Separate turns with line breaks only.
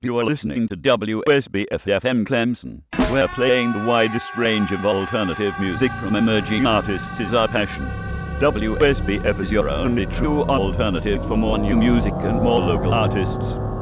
You are listening to WSBF-FM Clemson. Where playing the widest range of alternative music from emerging artists is our passion. WSBF is your only true alternative for more new music and more local artists.